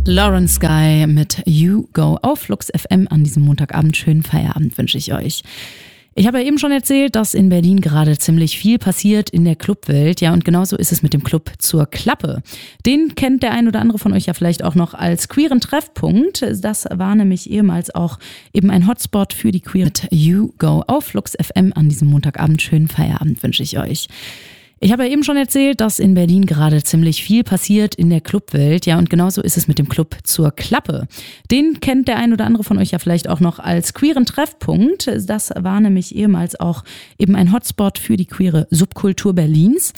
Lauren Sky mit You Go auf Flux FM an diesem Montagabend. Schönen Feierabend wünsche ich euch. Ich habe ja eben schon erzählt, dass in Berlin gerade ziemlich viel passiert in der Clubwelt. Ja, und genauso ist es mit dem Club zur Klappe. Den kennt der ein oder andere von euch ja vielleicht auch noch als queeren Treffpunkt. Das war nämlich ehemals auch eben ein Hotspot für die Queer. Mit You Go auf Flux FM an diesem Montagabend. Schönen Feierabend wünsche ich euch. Ich habe ja eben schon erzählt, dass in Berlin gerade ziemlich viel passiert in der Clubwelt. Ja, und genauso ist es mit dem Club zur Klappe. Den kennt der ein oder andere von euch ja vielleicht auch noch als queeren Treffpunkt. Das war nämlich ehemals auch eben ein Hotspot für die queere Subkultur Berlins.